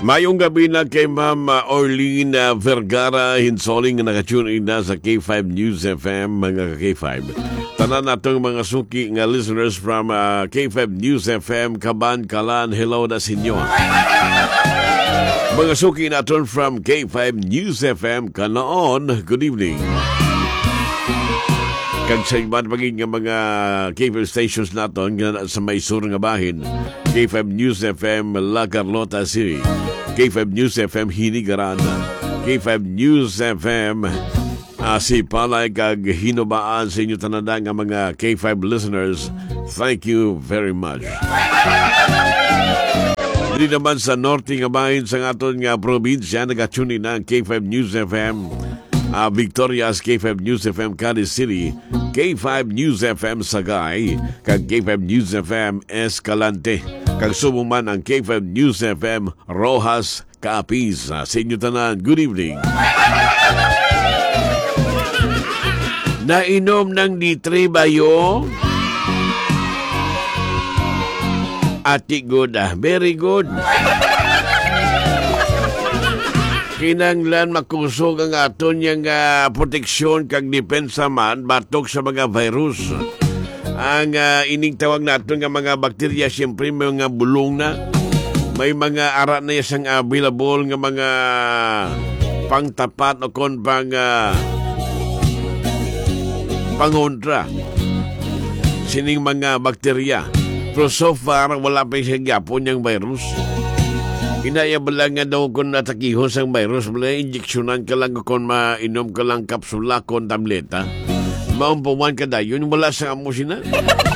Mayong gabi na kay Ma'am Orlene Vergara Hinsoling na nakatune in na sa K5 News FM, mga K5. Tanan natong mga suki nga listeners from K5 News FM, Kaban, Kalan, hello na sinyo. Mga suki naton from K5 News FM, Kanaon, good evening. Kag sa iban paging nga mga K5 stations naton sa may sur nga bahin, K5 News FM La Carlota City, K5 News FM Hinigaran, K5 News FM si Palay kag hinubaan sa inyo tanada nga mga K5 listeners. Thank you very much. Dili naman sa norte nga bahin sa aton nga probinsya nagatune na ang K5 News FM Victoria's, K5 News FM Cadiz City, K5 News FM Sagay, kag K5 News FM Escalante. Kag sumuman ang K5 News FM Rojas, Capiz. Sa inyo tanan, good evening. Nainom ng D3 bayo? Ati good, very good. Kinanglan makusog ang aton yung proteksyon kag depensa man batok sa mga virus. Ang ining tawag naton nga mga bakterya, siyempre may mga bulong na. May mga ara na isang available nga mga pangtapat o kon pangontra sining mga bakterya. Pero so far, wala pa siyang yapon yung virus. Inayabala nga daw kung natakihos ang virus, wala injeksyonan ka lang kung mainom ka lang kapsula kung tableta. Maumpuman ka da, yun wala sa amusina.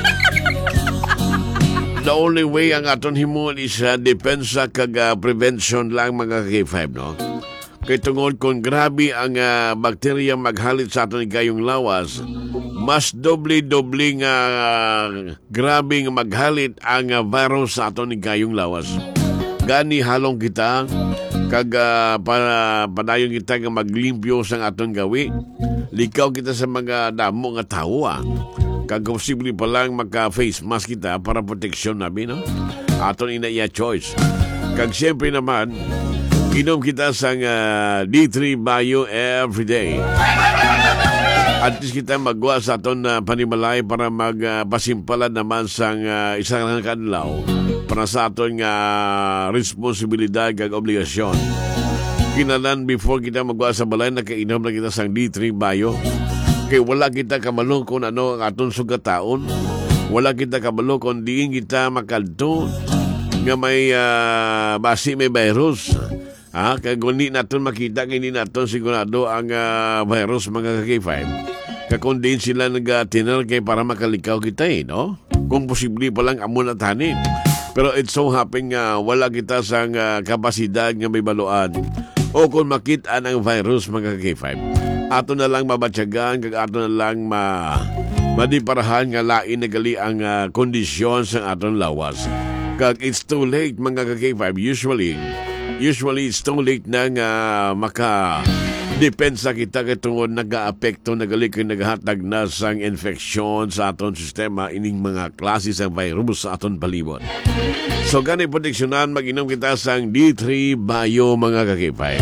The only way ang aton himon is depensa kag prevention lang, mga K5, no? Kaya tungod kung grabe ang bakterya maghalit sa aton gayong lawas, mas doble-doble nga grabe nga maghalit ang virus sa aton gayong lawas. Gani halong kita kag padayon kita nga maglimpyo sa aton gawi. Likaw kita sa mga damo nga tawo kag posible pa lang magka-face mask kita para proteksyon namin, no? Aton inaya choice. Kag siyempre naman inom kita sa D3 Bio everyday. At least kita magwa sa aton panimalay para magpasimpalan naman sa isang kadlaw para sa aton responsibilidad kag obligasyon. Kinalan before kita magwa sa balay, nakainom na kita sang D3 Bio. Kaya wala kita kabalo kung ano ang aton sugataon. Wala kita kabalo kung diin kita makalto nga may basi may virus. Kaya kung hindi natin makita, hindi natin sigurado ang virus, mga K5. Kaya kung din sila nag-tinal kay para makalikaw kita, no? Kung posible pa lang amon at hanin. Pero it so happen nga wala kita sa kapasidad nga may baluan. O kung makita ang virus, mga K5, ato na lang mabatyagan, kag ato na lang madiparahan nga lain na gali ang kondisyon sa aton lawas. Kag it's too late, mga K5, usually it's too late na nga maka-depensa kita katungod nag-aapekto nagali kay naghatag na sang infeksyon sa aton sistema ining mga klase sa virus sa aton palibot. So gani proteksyonan, mag-inom kita sang D3 Bio, mga kakipay.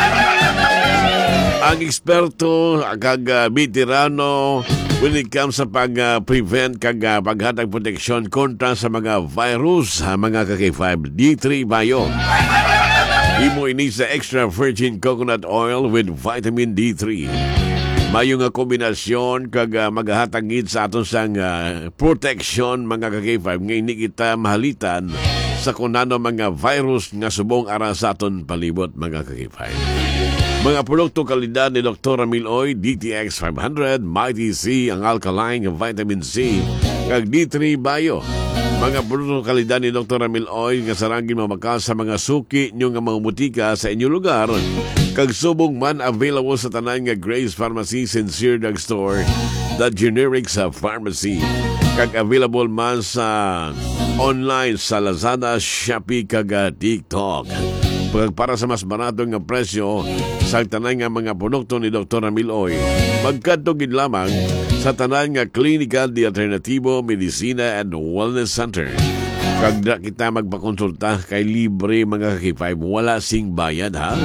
Ang eksperto kag veterano when it comes sa pag-prevent kag paghatag proteksyon kontra sa mga virus, mga kakipay, D3 Bio. Imo ini sa extra virgin coconut oil with vitamin D3. Mayo nga kombinasyon kag maghatagid sa aton sang protection, mga K5, nga hindi kita mahalitan sa kunano mga virus nga subong ara sa aton palibot, mga K5. Mga produkto kalidad ni Dr. Amiloy, DTX 500, Mighty C, ang alkaline vitamin C, kag D3 Bio. Mga produkto kalidad ni Dr. Amil Oil nga sarangin mamakas sa mga suki nyo nga mga butika sa inyong lugar. Kag subong man available sa tanan nga Grace Pharmacy, Sincere Drugstore, The Generics Pharmacy. Kag available man sa online sa Lazada, Shopee, kag TikTok. Para sa mas baratong nga presyo sa tanan nga mga produkto ni Dr. Amil Oil, magkatugid lamang sa tanan nga Clinical de Alternativo Medicina and Wellness Center. Kagda kita magpakonsulta kay libre mga K5. Wala sing bayad, ha?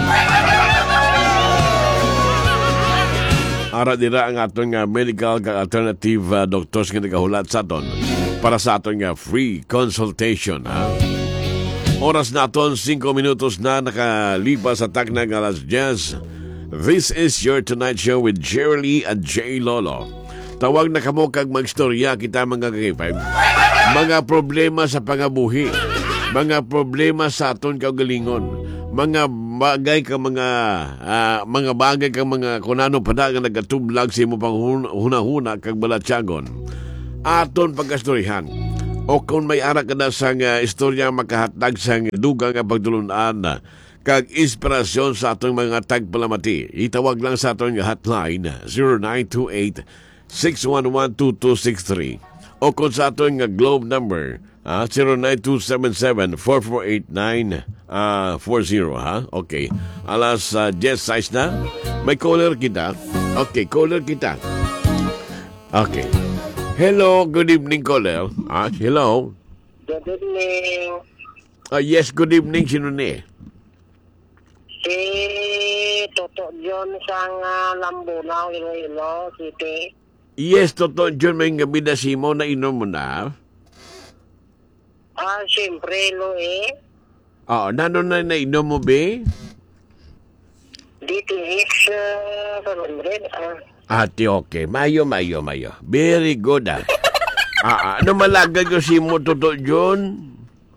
Ara dira ang aton nga medical kag alternative doctors nga nagahulat sa aton para sa aton nga free consultation, ha? Oras naton 5 minutos na nakalipas sa taknang alas 10. This is your Tonight Show with Jerry Lee and J. Lolo. Tawag na kamo kag magstorya kita mga K5. Mga problema sa pangabuhi, mga problema sa aton kaugalingon, mga bagay ka mga bagay ka mga kunano pa nga nagatublag sa imo pang hunahuna kag balatyagon. Aton pagkastoryahan. O kung may ara ka na sang istorya makahatag sang dugang nga pagtulunan kag inspirasyon sa atong mga tagpalamati, itawag lang sa atong hotline 0928-611-2263 o kung sa atong globe number 09277-448940, ha? Okay. Alas 10:06 na. May caller kita. Okay, caller kita. Okay. Hello, good evening, caller. Hello. Good evening. Yes, good evening. Sino ni? Si Toto John sang Lambunaw, Iloilo City. Yes, Toto John, may gabi na simo na inom mo na. Siyempre, Nano na inom mo, be? DTX 700. Ati, okay. Mayo. Very good, ano malagay ko simo, Toto John?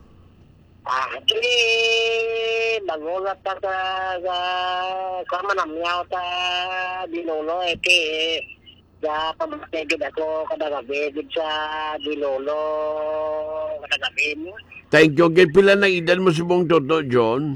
Nagulat ta sa manamyaw ta Dilolo, pamatagid ako kadagabigid sa Dilolo kadagabin. Thank you. Kaya pila na edad mo subong Toto John?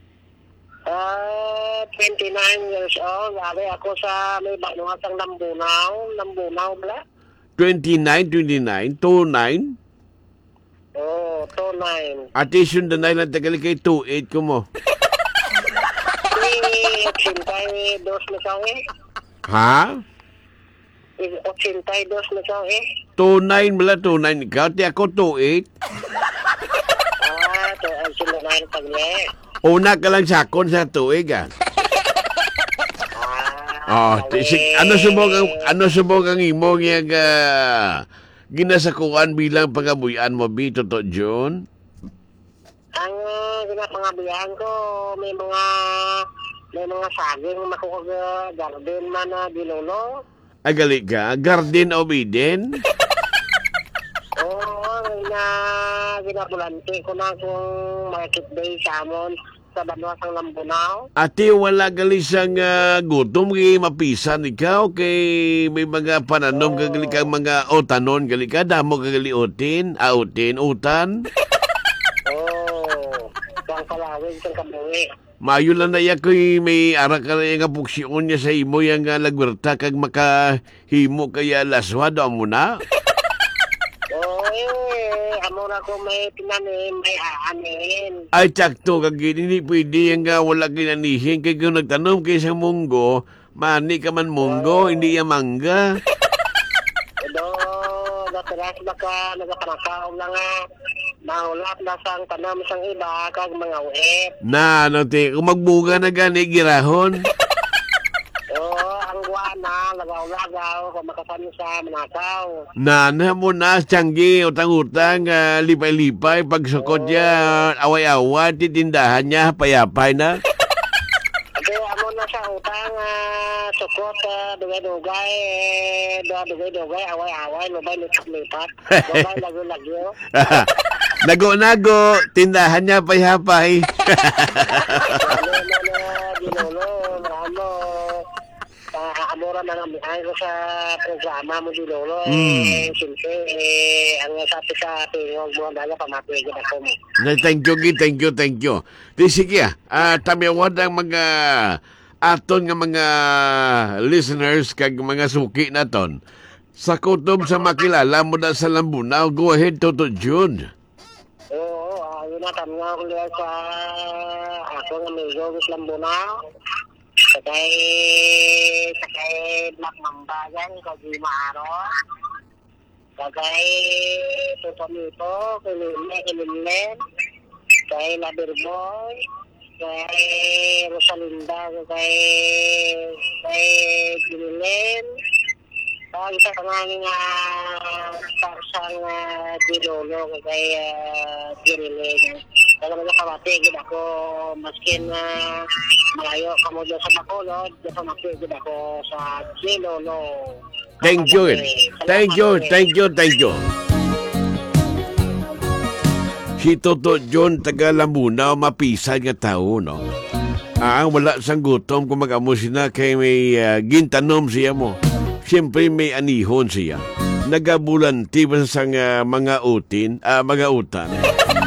29 years old. Ari ako sa may banuhasang Lambunaw bala. 29, 29? Oo, 29. Ate, sundan na lang tagali kay 28 ko mo. 82 na sa Ha? 82 na sa 29 bala, 29 ikaw. Ti ako 28. To ang sundan pagli. Una ka lang sakon sa tuig, ano subog ang imo nga ginasakuan bilang pangabuyan mo, Bi, Toto John? Ang ginapangabuyan ko, may mga saging makukag garden man na Dilolo. Ay, gali ka? Garden o Biden? Oo, ginabulante ko na kung market day sa amon sa Banuasang Lambunaw. Ate, wala gali siyang gutom kay mapisan ikaw kay may mga pananom kagali ka mga otanon gali ka, damo kagali utan. Kang kalawin, kang kabuhi. Mayo lang na ya ko'y may ara ka na yung puksyon niya sa imo yung lagwerta kag makahimo kaya laswado mo na. Amora ko may tinanim, may aanin. Ay, tsakto, kag hindi pwede yung wala kinanihin. Kaya kung nagtanong kayo sa munggo, mani ka man munggo, hindi yung mangga. Natiras baka nagapanakaw na nga. Mahulap na sang tanam sang iba, kag mga uwet. Kung magbuga na gani, girahon. Ang guwana, lagaw-lagaw, kung makasano sa manakaw. Mo na, tiyanggi, utang-utang, lipay-lipay, pagsukot niya, away-away, titindahan niya, payapay na. Kaya amo na sa utang, sukot, dugay-dugay, away-away, lubay, lipat-lipat, lubay, lagyo-lagyo. Nago-nago, tindahan niya, payapay. Amora na namin ko sa programa mo Dilolo. Siyempre, ang sabi sa tingog mo, dala pamatuigin ako mo. Thank you. Sige, tamiawad ang mga aton nga mga listeners kag mga suki naton. Sa kutob sa makilala mo na sa Lambunaw, go ahead, Toto John. Oo, yun na, tamiyaw ko sa akong amigo sa Lambunaw. Sakay makmambagan ko di maaro. kay Tutomito, kay Lilin, kay Labirboy, kay Rosalinda, kay Lilin, kay isa ka nga parsang Dilolo, kay Dirilin. Kaya mga kamatigid ako, maskin malayo ka mo dyan sa Bacolod, dyan kamatigid ako sa Dilolo. Thank you. Si Toto John taga Lamuna, mapisay nga tao, no? Wala sang gutom kung mag-amo sina kay may gintanom siya mo. Siyempre may anihon siya. Nagabulanti ba sa mga utan?